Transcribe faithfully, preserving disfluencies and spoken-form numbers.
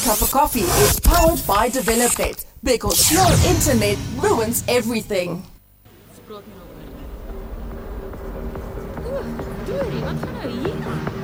cup of coffee is powered by DevelopNet because slow internet ruins everything. Doei, wat gaan nou hier aan?